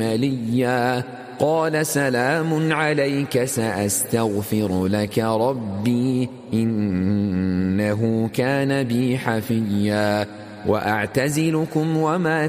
مليا قال سلام عليك سأستغفر لك ربي إنه كان بي حفيا وأعتزلكم وما